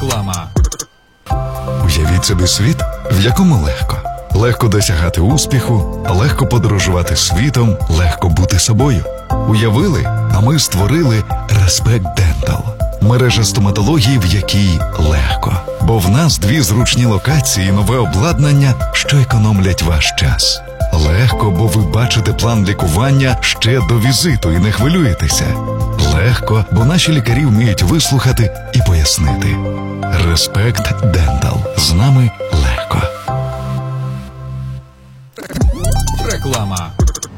Реклама. Уявіть собі світ, в якому легко. Легко досягати успіху, легко подорожувати світом, легко бути собою. Уявили, а ми створили Respect Dental. Мережа стоматології, в якій легко. Бо в нас 2 зручні локації і нове обладнання, що економлять ваш час. Легко, бо ви бачите план лікування ще до візиту і не хвилюєтеся. Легко, бо наші лікарі вміють вислухати і пояснити. Respect Dental. З нами легко. Реклама.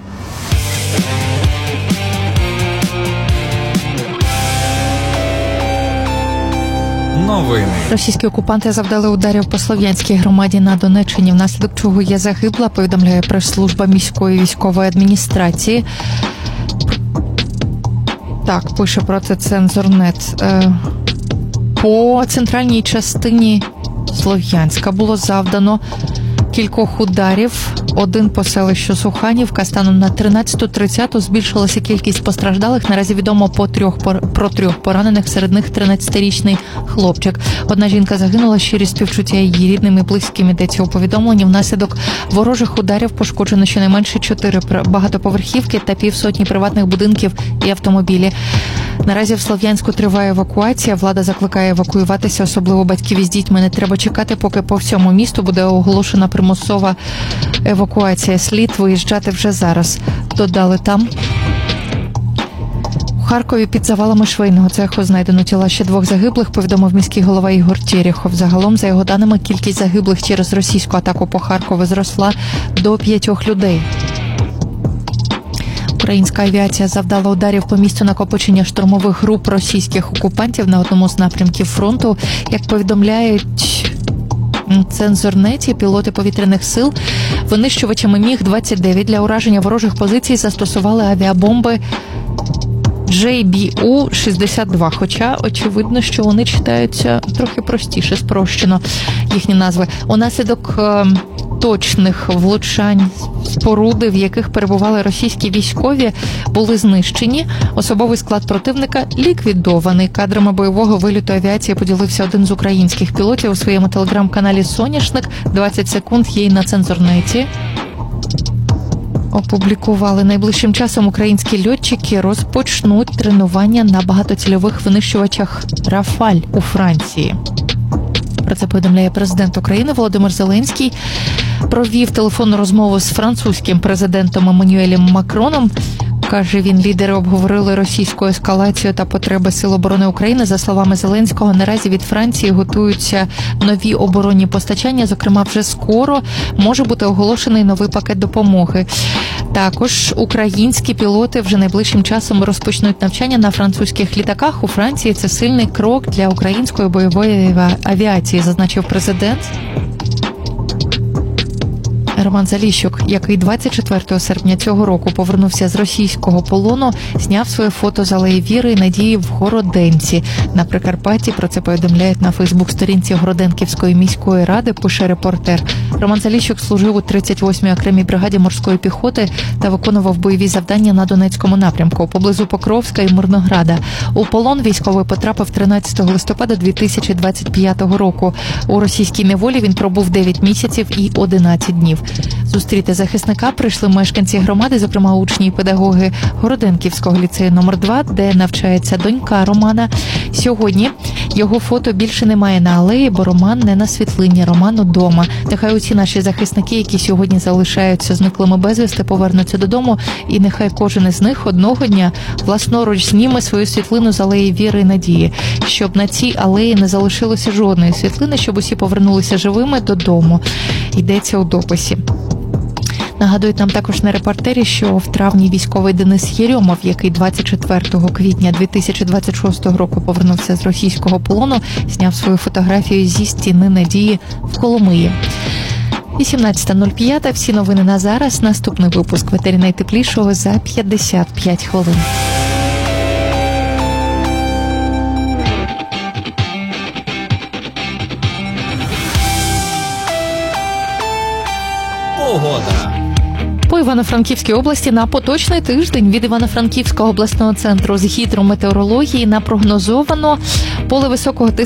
Новини. Російські окупанти завдали ударів по Слов'янській громаді на Донеччині, внаслідок чого є загибла, повідомляє прес-служба міської військової адміністрації. Так, пише про це Цензорнет. По центральній частині Слов'янська було завдано кількох ударів. Один по селищу Суханівка. Станом на 13:30 збільшилася кількість постраждалих. Наразі відомо про 3 поранених, серед них 13-річний хлопчик. Одна жінка загинула, щирі співчуття її рідним і близьким, йдеться у повідомленні. Внаслідок ворожих ударів пошкоджено щонайменше 4 багатоповерхівки та півсотні приватних будинків і автомобілі. Наразі в Слов'янську триває евакуація. Влада закликає евакуюватися, особливо батьків із дітьми. Не треба чекати, поки по всьому місту буде оголошена примусова евакуація. Слід виїжджати вже зараз. Додали там. У Харкові під завалами швейного цеху знайдено тіла ще 2 загиблих, повідомив міський голова Ігор Терехов. Загалом, за його даними, кількість загиблих через російську атаку по Харкову зросла до 5 людей. Українська авіація завдала ударів по місцю накопичення штурмових груп російських окупантів на одному з напрямків фронту. Як повідомляють Цензорнеті, пілоти повітряних сил винищувачами Міг-29 для ураження ворожих позицій застосували авіабомби JBU-62, хоча очевидно, що вони читаються трохи простіше, спрощено їхні назви. Унаслідок точних влучань споруди, в яких перебували російські військові, були знищені. Особовий склад противника ліквідований. Кадрами бойового вильоту авіації поділився один з українських пілотів у своєму телеграм-каналі «Соняшник». 20 секунд є й на Цензорнеті. Опублікували. Найближчим часом українські льотчики розпочнуть тренування на багатоцільових винищувачах «Рафаль» у Франції. Про це повідомляє президент України Володимир Зеленський. Провів телефонну розмову з французьким президентом Еммануелем Макроном. Каже він, лідери обговорили російську ескалацію та потреби Сил оборони України. За словами Зеленського, наразі від Франції готуються нові оборонні постачання. Зокрема, вже скоро може бути оголошений новий пакет допомоги. Також українські пілоти вже найближчим часом розпочнуть навчання на французьких літаках. У Франції це сильний крок для української бойової авіації, зазначив президент. Роман Заліщук, який 24 серпня цього року повернувся з російського полону, зняв своє фото з алеї Віри і Надії в Городенці на Прикарпатті. Про це повідомляють на Фейсбук-сторінці Городенківської міської ради, пише репортер. Роман Заліщук служив у 38-й окремій бригаді морської піхоти та виконував бойові завдання на Донецькому напрямку, поблизу Покровська і Мирнограда. У полон військовий потрапив 13 листопада 2025 року. У російській неволі він пробув 9 місяців і 11 днів. Зустріти захисника прийшли мешканці громади, зокрема учні і педагоги Городенківського ліцею номер 2, де навчається донька Романа. Сьогодні його фото більше немає на алеї, бо Роман не на світлині, Роман удома. Нехай усі наші захисники, які сьогодні залишаються зниклими безвісти, повернуться додому, і нехай кожен із них одного дня власноруч зніме свою світлину з алеї Віри і Надії, щоб на цій алеї не залишилося жодної світлини, щоб усі повернулися живими додому. Йдеться у дописі. Нагадують нам також на репортері, що в травні військовий Денис Єрьомов, який 24 квітня 2026 року повернувся з російського полону, зняв свою фотографію зі стіни Надії в Коломиї. 18:05. Всі новини на зараз. Наступний випуск в етері найтеплішого за 55 хвилин. Погода. По Івано-Франківській області на поточний тиждень від Івано-Франківського обласного центру з гідрометеорології напрогнозовано поле високого тиску